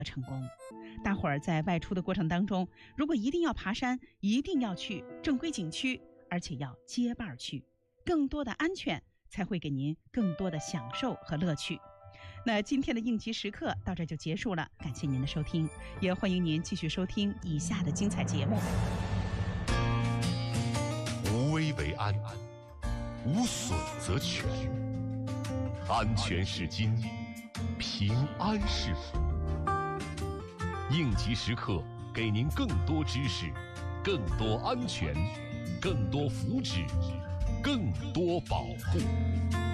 成功。大伙儿在外出的过程当中，如果一定要爬山，一定要去正规景区，而且要结伴去，更多的安全才会给您更多的享受和乐趣。那今天的应急时刻到这就结束了，感谢您的收听，也欢迎您继续收听以下的精彩节目。 无危为安，无损则全，安全是金，平安是福。应急时刻给您更多知识，更多安全，更多福祉，更多保护。